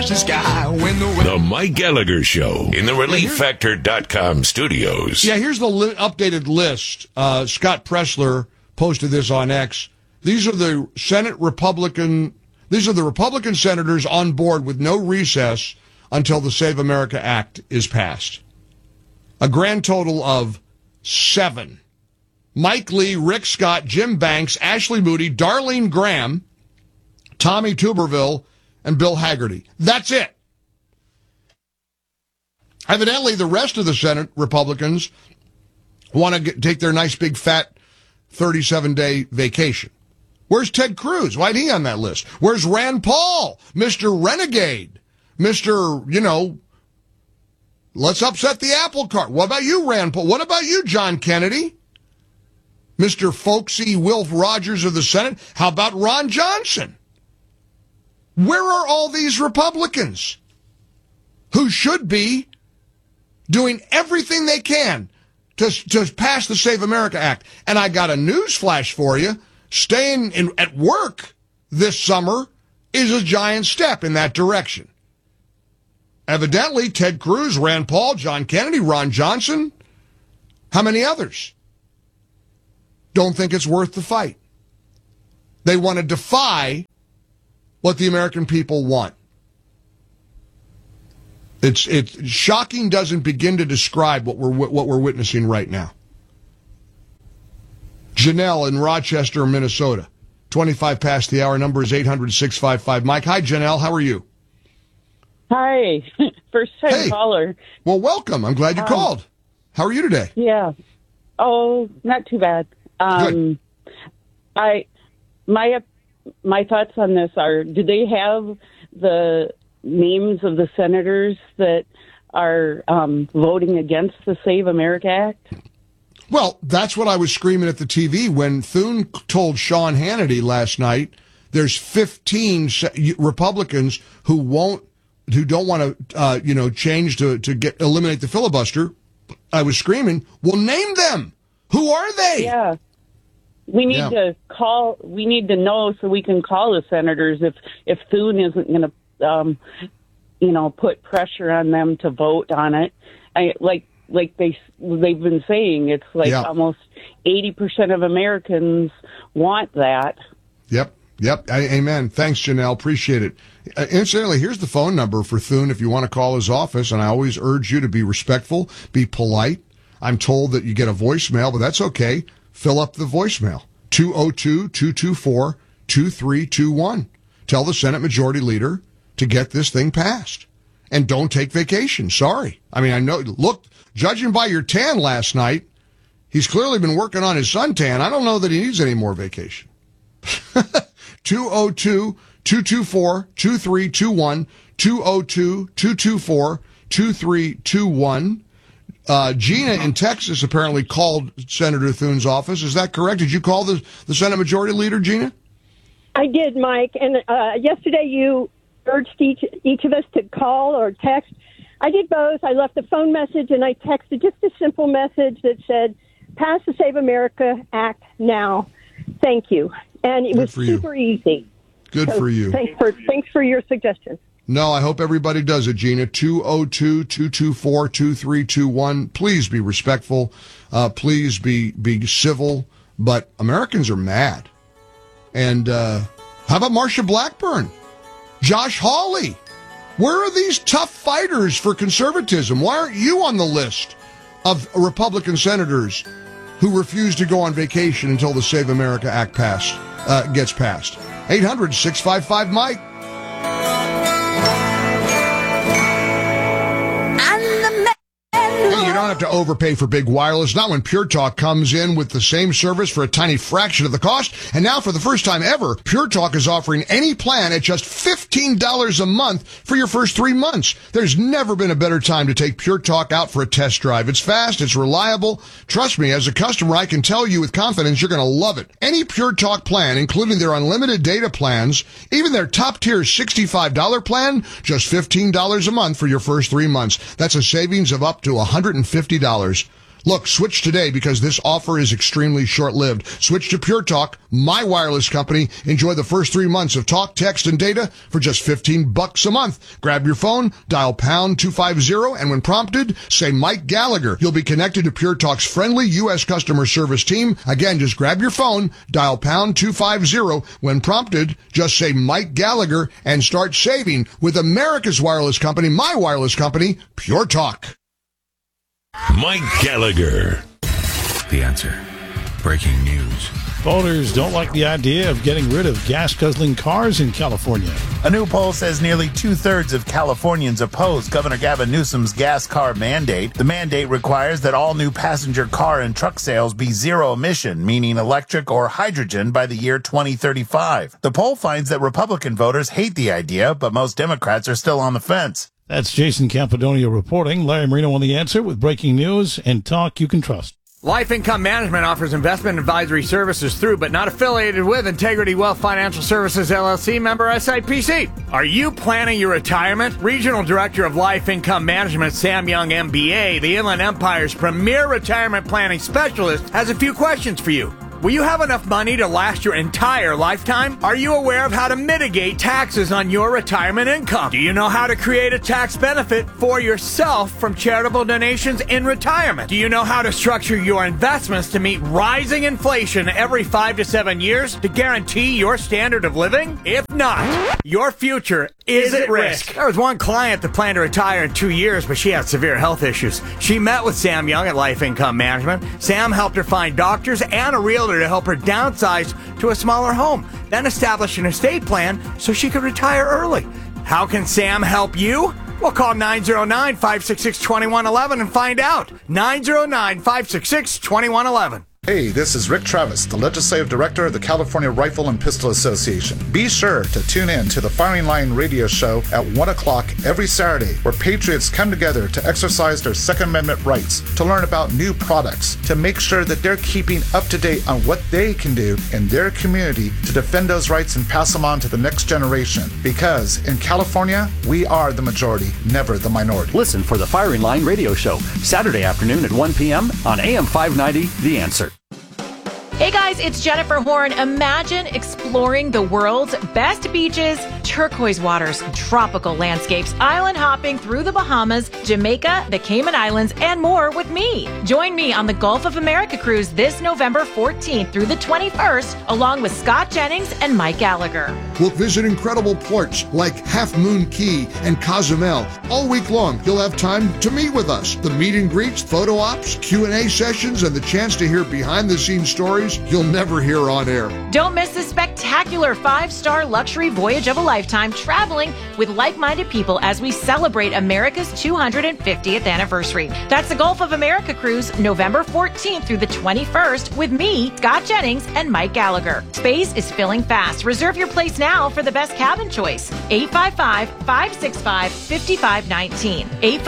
the sky when The Mike Gallagher Show in the ReliefFactor.com studios. Yeah, here's the updated list. Scott Pressler posted this on X. These are the Republican senators on board with no recess until the Save America Act is passed. A grand total of 7. Mike Lee, Rick Scott, Jim Banks, Ashley Moody, Darlene Graham, Tommy Tuberville, and Bill Hagerty. That's it. Evidently, the rest of the Senate Republicans want to take their nice big fat 37-day vacation. Where's Ted Cruz? Why ain't he on that list? Where's Rand Paul? Mr. Renegade. Mr., let's upset the apple cart. What about you, Rand Paul? What about you, John Kennedy? Mr. Folksy Will Rogers of the Senate? How about Ron Johnson? Where are all these Republicans who should be doing everything they can to pass the Save America Act? And I got a news flash for you. Staying at work this summer is a giant step in that direction. Evidently, Ted Cruz, Rand Paul, John Kennedy, Ron Johnson, how many others don't think it's worth the fight? They want to defy what the American people want. It's shocking. Doesn't begin to describe what we're witnessing right now. Janelle in Rochester, Minnesota, 25 past the hour. Number is 800-655 Mike. Hi, Janelle. How are you? Hi, first time caller. Well, welcome. I'm glad you called. How are you today? Yeah. Oh, not too bad. Good. My thoughts on this are: do they have the names of the senators that are voting against the Save America Act? Well, that's what I was screaming at the TV when Thune told Sean Hannity last night. There's 15 Republicans who don't want to, change to eliminate the filibuster. I was screaming, well, name them. Who are they? Yeah. We need to call. We need to know so we can call the senators if Thune isn't going to, put pressure on them to vote on it. Like they've been saying, it's like almost 80% of Americans want that. Yep. Amen. Thanks, Janelle. Appreciate it. Incidentally, here's the phone number for Thune if you want to call his office, and I always urge you to be respectful, be polite. I'm told that you get a voicemail, but that's okay. Fill up the voicemail. 202-224-2321. Tell the Senate Majority Leader to get this thing passed. And don't take vacation. Sorry. I mean, I know, look, judging by your tan last night, he's clearly been working on his suntan. I don't know that he needs any more vacation. 202-224-2321. 202-224-2321. Gina in Texas apparently called Senator Thune's office. Is that correct? Did you call the Senate Majority Leader, Gina? I did, Mike. And yesterday you urged each of us to call or text. I did both. I left a phone message and I texted just a simple message that said, pass the Save America Act now. Thank you. And it was super easy. Good for you. Thanks for your suggestion. No, I hope everybody does it, Gina. 202-224-2321. Please be respectful. Please be civil. But Americans are mad. And how about Marsha Blackburn? Josh Hawley? Where are these tough fighters for conservatism? Why aren't you on the list of Republican senators who refuse to go on vacation until the Save America Act gets passed? 800-655-Mike. You don't have to overpay for big wireless, not when Pure Talk comes in with the same service for a tiny fraction of the cost. And now for the first time ever, Pure Talk is offering any plan at just $15 a month for your first 3 months. There's never been a better time to take Pure Talk out for a test drive. It's fast, it's reliable. Trust me, as a customer, I can tell you with confidence you're going to love it. Any Pure Talk plan, including their unlimited data plans, even their top-tier $65 plan, just $15 a month for your first 3 months. That's a savings of up to $150. Look, switch today because this offer is extremely short-lived. Switch to Pure Talk, my wireless company. Enjoy the first 3 months of talk, text, and data for just $15 a month. Grab your phone, dial pound 250, and when prompted, say Mike Gallagher. You'll be connected to Pure Talk's friendly U.S. customer service team. Again, just grab your phone, dial pound 250. When prompted, just say Mike Gallagher and start saving with America's wireless company, my wireless company, Pure Talk. Mike Gallagher. The Answer. Breaking news. Voters don't like the idea of getting rid of gas-guzzling cars in California. A new poll says nearly 2/3 of Californians oppose Governor Gavin Newsom's gas car mandate. The mandate requires that all new passenger car and truck sales be zero emission, meaning electric or hydrogen, by the year 2035. The poll finds that Republican voters hate the idea, but most Democrats are still on the fence. That's Jason Campidonia reporting. Larry Marino on The Answer with breaking news and talk you can trust. Life Income Management offers investment advisory services through, but not affiliated with, Integrity Wealth Financial Services, LLC, member SIPC. Are you planning your retirement? Regional Director of Life Income Management, Sam Young, MBA, the Inland Empire's premier retirement planning specialist, has a few questions for you. Will you have enough money to last your entire lifetime? Are you aware of how to mitigate taxes on your retirement income? Do you know how to create a tax benefit for yourself from charitable donations in retirement? Do you know how to structure your investments to meet rising inflation every 5 to 7 years to guarantee your standard of living? If not, your future is at risk. There was one client that planned to retire in 2 years, but she had severe health issues. She met with Sam Young at Life Income Management. Sam helped her find doctors and a realtor to help her downsize to a smaller home, then establish an estate plan so she could retire early. How can Sam help you? Well, call 909-566-2111 and find out. 909-566-2111. Hey, this is Rick Travis, the Legislative Director of the California Rifle and Pistol Association. Be sure to tune in to the Firing Line radio show at 1 o'clock every Saturday, where patriots come together to exercise their Second Amendment rights, to learn about new products, to make sure that they're keeping up to date on what they can do in their community to defend those rights and pass them on to the next generation. Because in California, we are the majority, never the minority. Listen for the Firing Line radio show, Saturday afternoon at 1 p.m. on AM 590, The Answer. Hey guys, it's Jennifer Horn. Imagine exploring the world's best beaches, turquoise waters, tropical landscapes, island hopping through the Bahamas, Jamaica, the Cayman Islands, and more with me. Join me on the Gulf of America cruise this November 14th through the 21st, along with Scott Jennings and Mike Gallagher. We'll visit incredible ports like Half Moon Key and Cozumel. All week long, you'll have time to meet with us. The meet and greets, photo ops, Q&A sessions, and the chance to hear behind-the-scenes stories you'll never hear on air. Don't miss this spectacular 5-star luxury voyage of a lifetime, traveling with like-minded people as we celebrate America's 250th anniversary. That's the Gulf of America cruise, November 14th through the 21st, with me, Scott Jennings, and Mike Gallagher. Space is filling fast. Reserve your place now for the best cabin choice. 855-565-5519.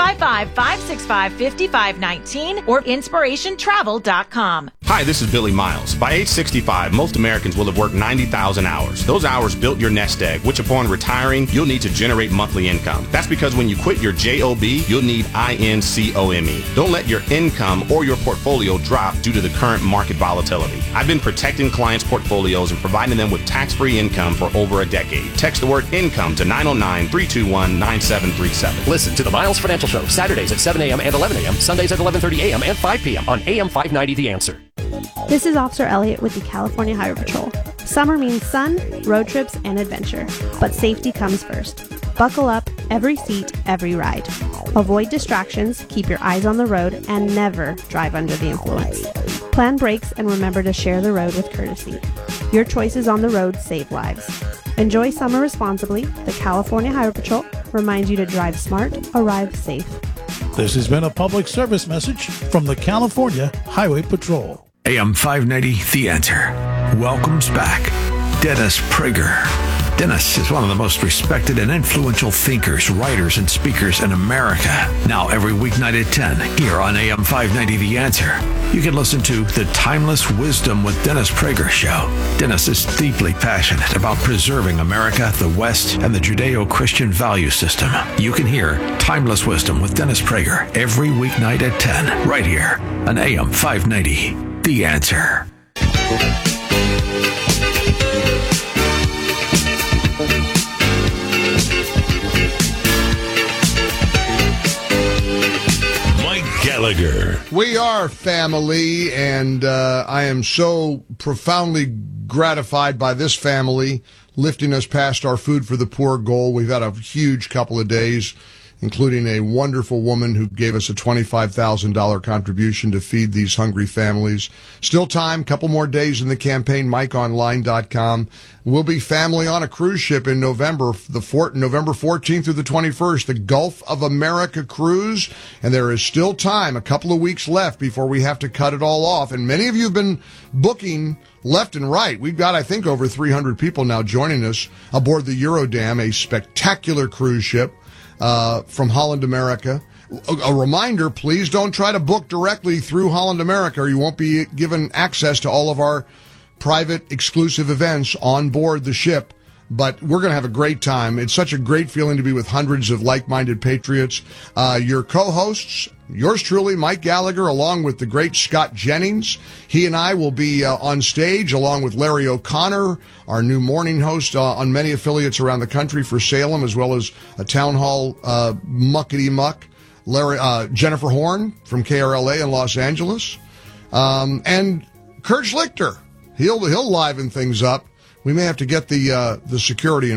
855-565-5519 or inspirationtravel.com. Hi, this is Billy Miles. By age 65, most Americans will have worked 90,000 hours. Those hours built your nest egg, which upon retiring, you'll need to generate monthly income. That's because when you quit your JOB, you'll need INCOME. Don't let your income or your portfolio drop due to the current market volatility. I've been protecting clients' portfolios and providing them with tax-free income for over a decade. Text the word income to 909-321-9737. Listen to the Miles Financial Show, Saturdays at 7 a.m. and 11 a.m., Sundays at 11:30 a.m. and 5 p.m. on AM 590 The Answer. This is Officer Elliott with the California Highway Patrol. Summer means sun, road trips, and adventure, but safety comes first. Buckle up, every seat, every ride. Avoid distractions, keep your eyes on the road, and never drive under the influence. Plan brakes and remember to share the road with courtesy. Your choices on the road save lives. Enjoy summer responsibly. The California Highway Patrol reminds you to drive smart, arrive safe. This has been a public service message from the California Highway Patrol. AM 590, The Answer. Welcomes back Dennis Prager. Dennis is one of the most respected and influential thinkers, writers, and speakers in America. Now every weeknight at 10 here on AM 590 The Answer. You can listen to The Timeless Wisdom with Dennis Prager Show. Dennis is deeply passionate about preserving America, the West, and the Judeo-Christian value system. You can hear Timeless Wisdom with Dennis Prager every weeknight at 10 right here on AM 590 The Answer. Gallagher. We are family, and I am so profoundly gratified by this family lifting us past our Food for the Poor goal. We've had a huge couple of days, including a wonderful woman who gave us a $25,000 contribution to feed these hungry families. Still time, couple more days in the campaign, MikeOnline.com. We'll be family on a cruise ship in November, November 14th through the 21st, the Gulf of America cruise. And there is still time, a couple of weeks left before we have to cut it all off. And many of you have been booking left and right. We've got, I think, over 300 people now joining us aboard the Eurodam, a spectacular cruise ship from Holland America. A reminder, please don't try to book directly through Holland America, or you won't be given access to all of our private exclusive events on board the ship. But we're going to have a great time. It's such a great feeling to be with hundreds of like-minded patriots. Your co-hosts, yours truly, Mike Gallagher, along with the great Scott Jennings. He and I will be on stage, along with Larry O'Connor, our new morning host on many affiliates around the country for Salem, as well as a town hall muckety-muck. Jennifer Horn from KRLA in Los Angeles. And Kurt Schlichter. He'll liven things up. We may have to get the security